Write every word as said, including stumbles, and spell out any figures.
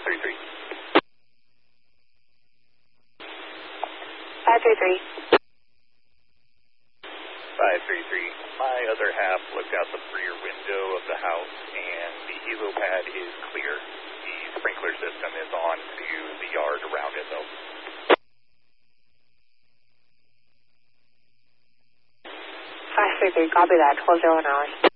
three three. five three three. five three three. My other half looked out the rear window of the house, and the helo pad is clear. The sprinkler system is on to the yard around it, though. five three three, copy that, twelve zero one hours.